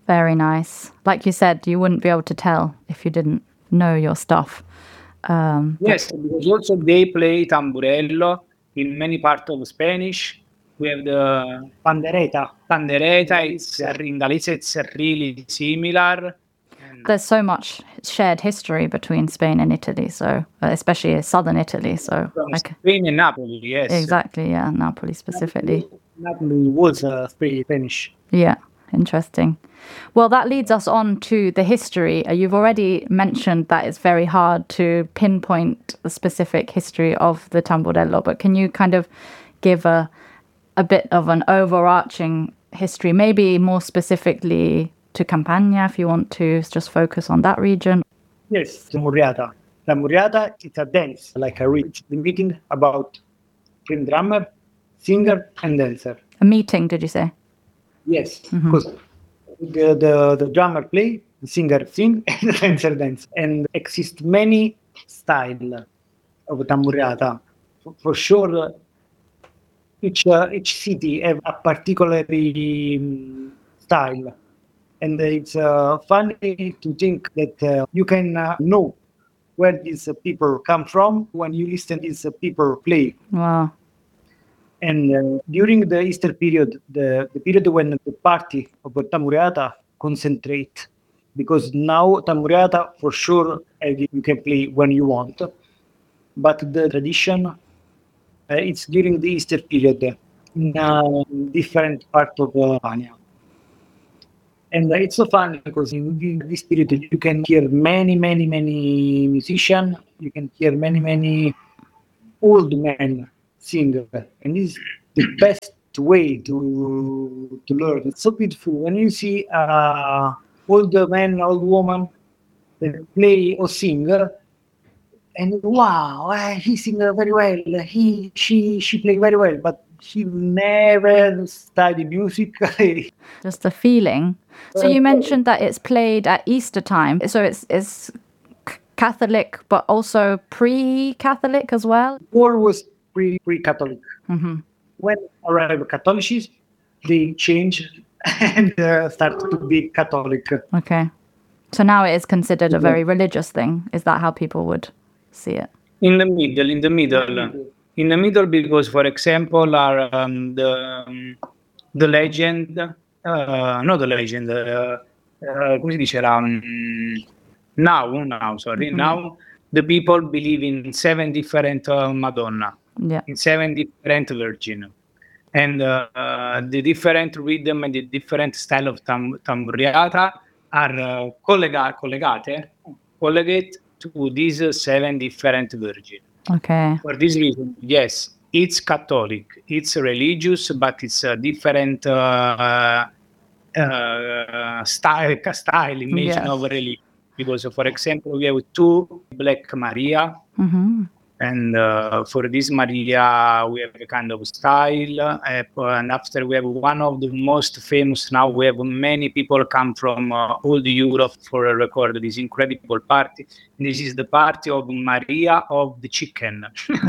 Very nice. Like you said, you wouldn't be able to tell if you didn't know your stuff. Yes, because also they play tamburello in many parts of Spanish. We have the Pandereta. pandereta. It's in Galicia. It's really similar. And There's so much shared history between Spain and Italy, so especially southern Italy. So from Spain and Napoli, yes. exactly, yeah, Napoli specifically. Napoli was Spanish. Yeah, interesting. Well, that leads us on to the history. You've already mentioned that it's very hard to pinpoint the specific history of the tamburello, but can you kind of give a bit of an overarching history, maybe more specifically to Campania, if you want to just focus on that region? Yes, Tamburriata. Tamburriata is a dance, like a rich meeting about drummer, singer, and dancer. A meeting, did you say? Yes, because the drummer play, the singer sing, and the dancer dance. And exist many style of tamburriata. For sure, each city have a particular style. And it's funny to think that you can know where these people come from when you listen to these people play. Wow. And during the Easter period, the period when the party of Tamuriata concentrate, because now Tamuriata for sure you can play when you want, but the tradition it's during the Easter period in a different part of Spania. And it's so fun because in this period you can hear many musicians, you can hear many old men sing, and this is the best way to learn. It's so beautiful when you see old man, old woman that play or sing, and wow, he sing very well. She play very well, but she never studied music. Just the feeling. So you mentioned that it's played at Easter time. So it's Catholic, but also pre-Catholic as well? Or was pre-Catholic. When arrived Catholicism, they changed and started to be Catholic. Okay. So now it is considered a very religious thing. Is that how people would see it? In the middle, because, for example, are the legend, not the legend, come si dice là? Now the people believe in 7 different Madonna, in 7 different Virgin, and the different rhythm and the different style of tamburriata are collegated to these 7 different Virgin. Okay. For this reason, yes, it's Catholic, it's religious, but it's a different style image of religion. Because, for example, we have 2 Black Maria, and for this Maria we have a kind of style, and after we have one of the most famous. Now we have many people come from all Europe for a record this incredible party. This is the party of Maria of the Chicken.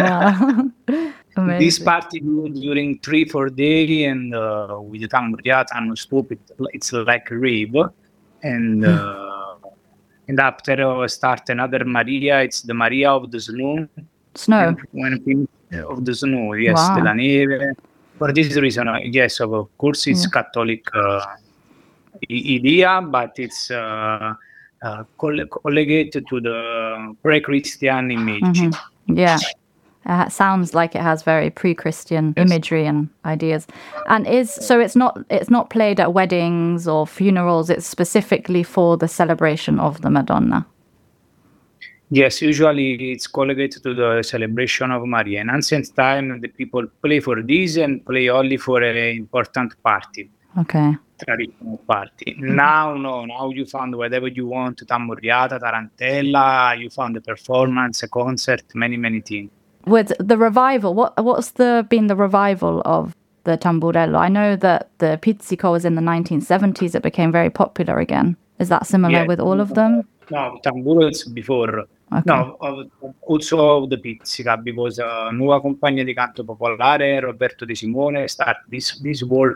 This party during 3-4 days, and with the tamburriata and stupid, it's like a rave, and after start another Maria. It's the Maria of the Snow. Snow. Of the snow, yes, della neve. For this reason, yes, of course, it's Catholic idea, but it's collegated to the pre-Christian image. Yeah. Sounds like it has very pre-Christian imagery and ideas. And it's not played at weddings or funerals. It's specifically for the celebration of the Madonna. Yes, usually it's collegated to the celebration of Maria. In ancient time, the people play for this and play only for an important party. Okay. Traditional party. Now, no. Now you found whatever you want, tamburriata, tarantella, you found a performance, a concert, many things. With the revival, what's been the revival of the tamburello? I know that the pizzico was in the 1970s. It became very popular again. Is that similar with all of them? No, tamburo is before. Okay. No, also the pizzica, because Nuova Compagnia di Canto Popolare, Roberto De Simone, start this work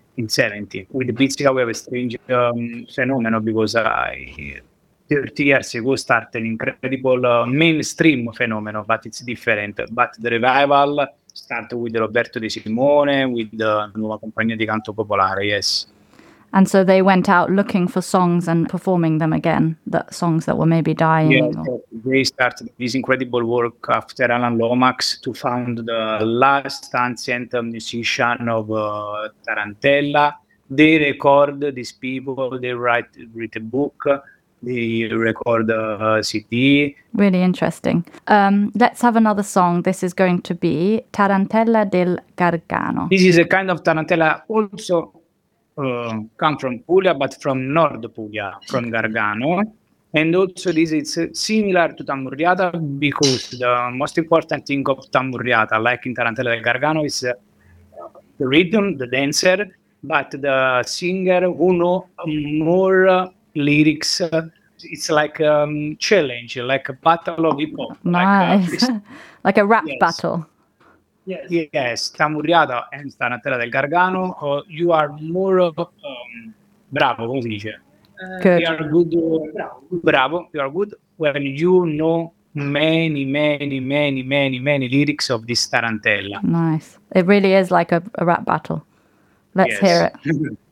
in 70. With Pizzica, we have a strange phenomenon because 30 years ago started an incredible mainstream phenomenon, but it's different. But the revival started with Roberto De Simone, with the Nuova Compagnia di Canto Popolare, yes. And so they went out looking for songs and performing them again, the songs that were maybe dying. Yes, they started this incredible work after Alan Lomax to found the last ancient musician of Tarantella. They record these people, they write a book, they record a CD. Really interesting. Let's have another song. This is going to be Tarantella del Gargano. This is a kind of Tarantella also come from Puglia, but from Nord Puglia, from Gargano. And also this is similar to Tamburiata because the most important thing of Tamburiata, like in Tarantella del Gargano, is the rhythm, the dancer, but the singer who know more lyrics. It's like challenge, like a battle of hip hop. Nice. Like a rap battle. Yes, Tamburiata and Tarantella del Gargano, you are more bravo, come si dice? Good. You are good, bravo, you are good when you know many lyrics of this Tarantella. Nice. It really is like a rap battle. Let's hear it.